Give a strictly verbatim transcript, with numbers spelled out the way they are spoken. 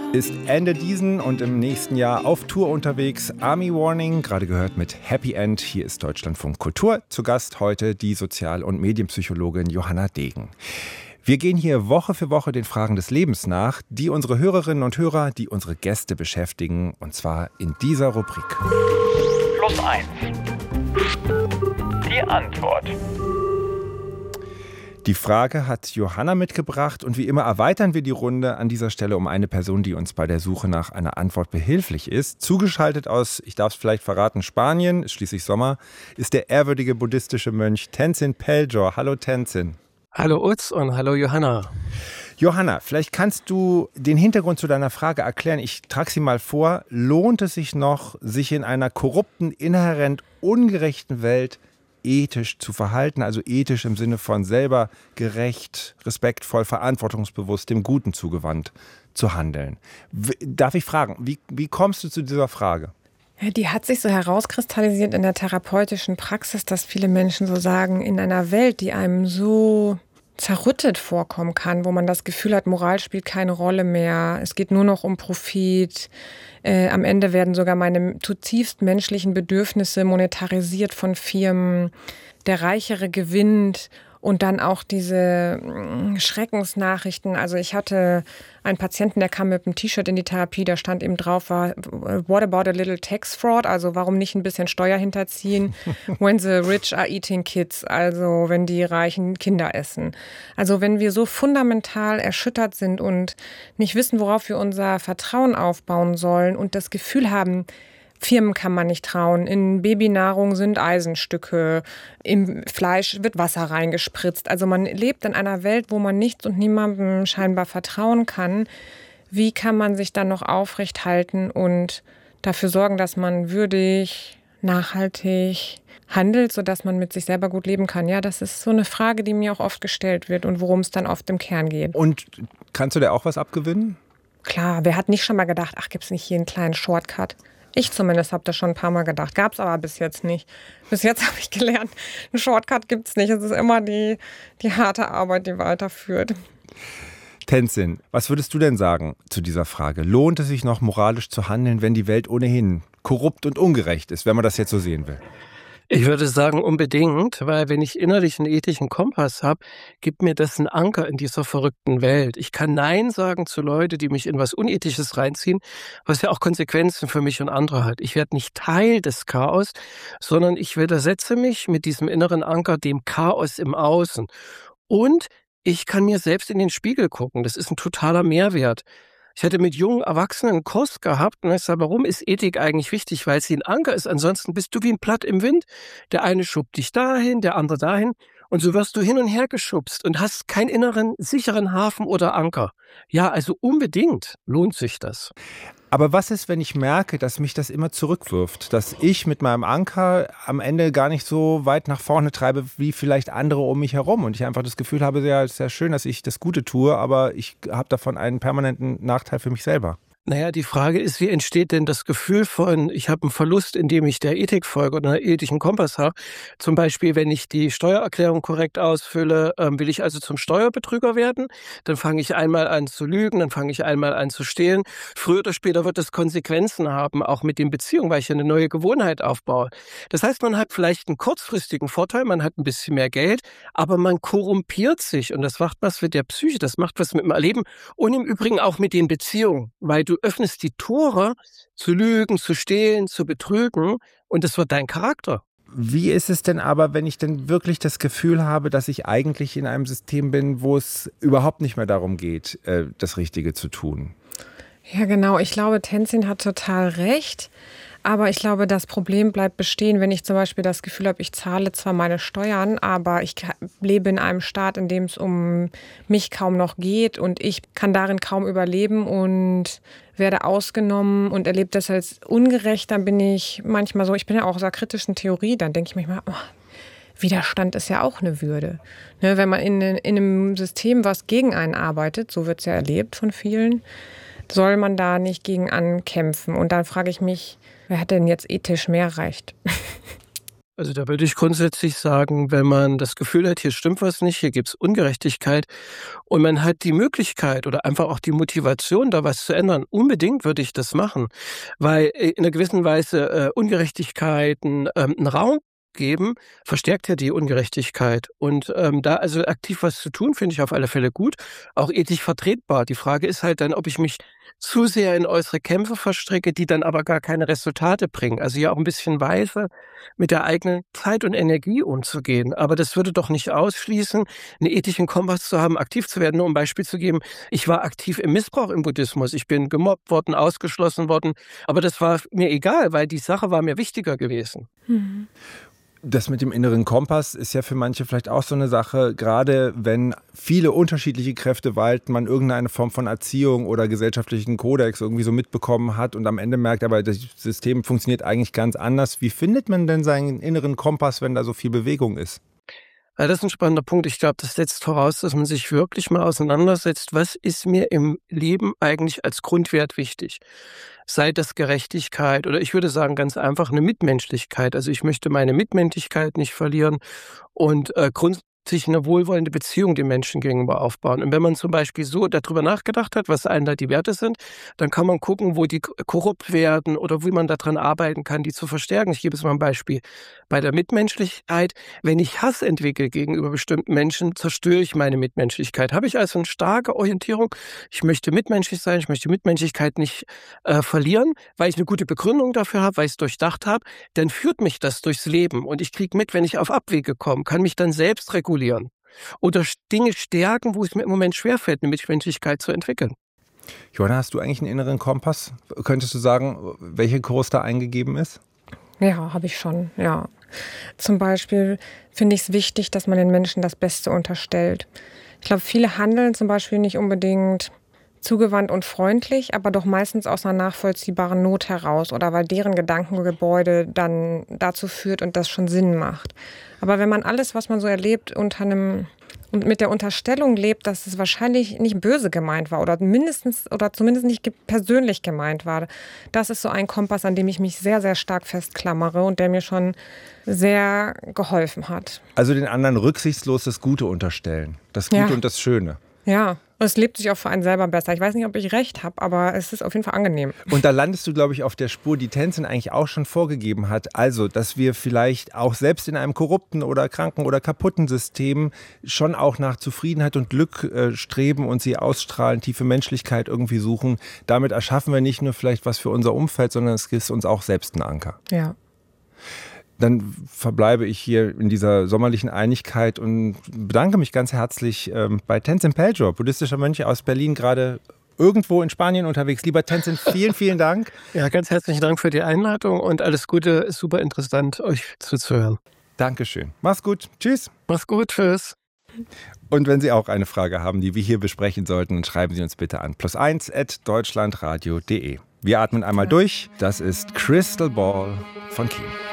ist Ende diesen und im nächsten Jahr auf Tour unterwegs. Army Warning, gerade gehört mit Happy End. Hier ist Deutschlandfunk Kultur. Zu Gast heute die Sozial- und Medienpsychologin Johanna Degen. Wir gehen hier Woche für Woche den Fragen des Lebens nach, die unsere Hörerinnen und Hörer, die unsere Gäste beschäftigen. Und zwar in dieser Rubrik. Plus eins. Die Antwort. Die Frage hat Johanna mitgebracht und wie immer erweitern wir die Runde an dieser Stelle um eine Person, die uns bei der Suche nach einer Antwort behilflich ist. Zugeschaltet aus, ich darf es vielleicht verraten, Spanien, ist schließlich Sommer, ist der ehrwürdige buddhistische Mönch Tenzin Peltor. Hallo Tenzin. Hallo Utz und hallo Johanna. Johanna, vielleicht kannst du den Hintergrund zu deiner Frage erklären. Ich trage sie mal vor. Lohnt es sich noch, sich in einer korrupten, inhärent ungerechten Welt ethisch zu verhalten, also ethisch im Sinne von selber gerecht, respektvoll, verantwortungsbewusst, dem Guten zugewandt zu handeln? W- Darf ich fragen, wie, wie kommst du zu dieser Frage? Ja, die hat sich so herauskristallisiert in der therapeutischen Praxis, dass viele Menschen so sagen, in einer Welt, die einem so zerrüttet vorkommen kann, wo man das Gefühl hat, Moral spielt keine Rolle mehr, es geht nur noch um Profit. Äh, am Ende werden sogar meine zutiefst menschlichen Bedürfnisse monetarisiert von Firmen. Der Reichere gewinnt. Und dann auch diese Schreckensnachrichten. Also ich hatte einen Patienten, der kam mit einem T-Shirt in die Therapie, da stand eben drauf, war, what about a little tax fraud? Also warum nicht ein bisschen Steuer hinterziehen? When the rich are eating kids, also wenn die reichen Kinder essen. Also wenn wir so fundamental erschüttert sind und nicht wissen, worauf wir unser Vertrauen aufbauen sollen und das Gefühl haben, Firmen kann man nicht trauen. In Babynahrung sind Eisenstücke, im Fleisch wird Wasser reingespritzt. Also man lebt in einer Welt, wo man nichts und niemandem scheinbar vertrauen kann. Wie kann man sich dann noch aufrecht halten und dafür sorgen, dass man würdig, nachhaltig handelt, sodass man mit sich selber gut leben kann? Ja, das ist so eine Frage, die mir auch oft gestellt wird und worum es dann oft im Kern geht. Und kannst du dir auch was abgewinnen? Klar, wer hat nicht schon mal gedacht, ach, gibt's nicht hier einen kleinen Shortcut? Ich zumindest habe das schon ein paar Mal gedacht. Gab es aber bis jetzt nicht. Bis jetzt habe ich gelernt, einen Shortcut gibt es nicht. Es ist immer die, die harte Arbeit, die weiterführt. Tenzin, was würdest du denn sagen zu dieser Frage? Lohnt es sich noch moralisch zu handeln, wenn die Welt ohnehin korrupt und ungerecht ist, wenn man das jetzt so sehen will? Ich würde sagen unbedingt, weil wenn ich innerlich einen ethischen Kompass habe, gibt mir das einen Anker in dieser verrückten Welt. Ich kann Nein sagen zu Leuten, die mich in was Unethisches reinziehen, was ja auch Konsequenzen für mich und andere hat. Ich werde nicht Teil des Chaos, sondern ich widersetze mich mit diesem inneren Anker dem Chaos im Außen. Und ich kann mir selbst in den Spiegel gucken. Das ist ein totaler Mehrwert. Ich hätte mit jungen Erwachsenen einen Kurs gehabt und ich sage, warum ist Ethik eigentlich wichtig? Weil sie ein Anker ist. Ansonsten bist du wie ein Blatt im Wind. Der eine schubt dich dahin, der andere dahin. Und so wirst du hin und her geschubst und hast keinen inneren, sicheren Hafen oder Anker. Ja, also unbedingt lohnt sich das. Aber was ist, wenn ich merke, dass mich das immer zurückwirft? Dass ich mit meinem Anker am Ende gar nicht so weit nach vorne treibe, wie vielleicht andere um mich herum. Und ich einfach das Gefühl habe, ja, es ist ja schön, dass ich das Gute tue, aber ich habe davon einen permanenten Nachteil für mich selber. Naja, die Frage ist, wie entsteht denn das Gefühl von, ich habe einen Verlust, indem ich der Ethik folge oder einen ethischen Kompass habe. Zum Beispiel, wenn ich die Steuererklärung korrekt ausfülle, ähm, will ich also zum Steuerbetrüger werden, dann fange ich einmal an zu lügen, dann fange ich einmal an zu stehlen. Früher oder später wird das Konsequenzen haben, auch mit den Beziehungen, weil ich eine neue Gewohnheit aufbaue. Das heißt, man hat vielleicht einen kurzfristigen Vorteil, man hat ein bisschen mehr Geld, aber man korrumpiert sich und das macht was mit der Psyche, das macht was mit dem Erleben und im Übrigen auch mit den Beziehungen, weil du öffnest die Tore zu lügen, zu stehlen, zu betrügen und das wird dein Charakter. Wie ist es denn aber, wenn ich denn wirklich das Gefühl habe, dass ich eigentlich in einem System bin, wo es überhaupt nicht mehr darum geht, das Richtige zu tun? Ja, genau. Ich glaube, Tenzin hat total recht. Aber ich glaube, das Problem bleibt bestehen, wenn ich zum Beispiel das Gefühl habe, ich zahle zwar meine Steuern, aber ich lebe in einem Staat, in dem es um mich kaum noch geht und ich kann darin kaum überleben und werde ausgenommen und erlebe das als ungerecht. Dann bin ich manchmal so, ich bin ja auch aus der kritischen Theorie, dann denke ich manchmal, oh, Widerstand ist ja auch eine Würde. Ne, wenn man in, in einem System, was gegen einen arbeitet, so wird es ja erlebt von vielen, soll man da nicht gegen ankämpfen. Und dann frage ich mich, wer hat denn jetzt ethisch mehr erreicht? Also da würde ich grundsätzlich sagen, wenn man das Gefühl hat, hier stimmt was nicht, hier gibt es Ungerechtigkeit und man hat die Möglichkeit oder einfach auch die Motivation, da was zu ändern, unbedingt würde ich das machen, weil in einer gewissen Weise äh, Ungerechtigkeiten ähm, einen Raum geben, verstärkt ja die Ungerechtigkeit. Und ähm, da also aktiv was zu tun, finde ich auf alle Fälle gut, auch ethisch vertretbar. Die Frage ist halt dann, ob ich mich zu sehr in äußere Kämpfe verstricke, die dann aber gar keine Resultate bringen. Also ja auch ein bisschen weise mit der eigenen Zeit und Energie umzugehen. Aber das würde doch nicht ausschließen, einen ethischen Kompass zu haben, aktiv zu werden. Nur um ein Beispiel zu geben, ich war aktiv im Missbrauch im Buddhismus. Ich bin gemobbt worden, ausgeschlossen worden. Aber das war mir egal, weil die Sache war mir wichtiger gewesen. Mhm. Das mit dem inneren Kompass ist ja für manche vielleicht auch so eine Sache, gerade wenn viele unterschiedliche Kräfte walten, man irgendeine Form von Erziehung oder gesellschaftlichen Kodex irgendwie so mitbekommen hat und am Ende merkt, aber das System funktioniert eigentlich ganz anders. Wie findet man denn seinen inneren Kompass, wenn da so viel Bewegung ist? Ja, das ist ein spannender Punkt. Ich glaube, das setzt voraus, dass man sich wirklich mal auseinandersetzt, was ist mir im Leben eigentlich als Grundwert wichtig? Sei das Gerechtigkeit oder ich würde sagen ganz einfach eine Mitmenschlichkeit. Also ich möchte meine Mitmenschlichkeit nicht verlieren und äh, grundsätzlich eine wohlwollende Beziehung den Menschen gegenüber aufbauen. Und wenn man zum Beispiel so darüber nachgedacht hat, was einen da die Werte sind, dann kann man gucken, wo die korrupt werden oder wie man daran arbeiten kann, die zu verstärken. Ich gebe es mal ein Beispiel. Bei der Mitmenschlichkeit, wenn ich Hass entwickle gegenüber bestimmten Menschen, zerstöre ich meine Mitmenschlichkeit. Habe ich also eine starke Orientierung, ich möchte mitmenschlich sein, ich möchte Mitmenschlichkeit nicht äh, verlieren, weil ich eine gute Begründung dafür habe, weil ich es durchdacht habe, dann führt mich das durchs Leben und ich kriege mit, wenn ich auf Abwege komme, kann mich dann selbst regulieren. Oder Dinge stärken, wo es mir im Moment schwerfällt, eine Mitmenschlichkeit zu entwickeln. Johanna, hast du eigentlich einen inneren Kompass? Könntest du sagen, welcher Kurs da eingegeben ist? Ja, habe ich schon, ja. Zum Beispiel finde ich es wichtig, dass man den Menschen das Beste unterstellt. Ich glaube, viele handeln zum Beispiel nicht unbedingt zugewandt und freundlich, aber doch meistens aus einer nachvollziehbaren Not heraus oder weil deren Gedankengebäude dann dazu führt und das schon Sinn macht. Aber wenn man alles, was man so erlebt, unter einem und mit der Unterstellung lebt, dass es wahrscheinlich nicht böse gemeint war oder mindestens oder zumindest nicht persönlich gemeint war, das ist so ein Kompass, an dem ich mich sehr, sehr stark festklammere und der mir schon sehr geholfen hat. Also den anderen rücksichtslos das Gute unterstellen, das Gute Ja. und das Schöne. Ja, und es lebt sich auch für einen selber besser. Ich weiß nicht, ob ich recht habe, aber es ist auf jeden Fall angenehm. Und da landest du, glaube ich, auf der Spur, die Tenzin eigentlich auch schon vorgegeben hat. Also, dass wir vielleicht auch selbst in einem korrupten oder kranken oder kaputten System schon auch nach Zufriedenheit und Glück äh, streben und sie ausstrahlen, tiefe Menschlichkeit irgendwie suchen. Damit erschaffen wir nicht nur vielleicht was für unser Umfeld, sondern es gibt uns auch selbst einen Anker. Ja. Dann verbleibe ich hier in dieser sommerlichen Einigkeit und bedanke mich ganz herzlich ähm, bei Tenzin Pelcior, buddhistischer Mönch aus Berlin, gerade irgendwo in Spanien unterwegs. Lieber Tenzin, vielen, vielen Dank. Ja, ganz herzlichen Dank für die Einladung und alles Gute. Ist super interessant, euch zuzuhören. Dankeschön. Mach's gut. Tschüss. Mach's gut. Tschüss. Und wenn Sie auch eine Frage haben, die wir hier besprechen sollten, dann schreiben Sie uns bitte an plus eins at deutschlandradio punkt de. Wir atmen einmal durch. Das ist Crystal Ball von Keane.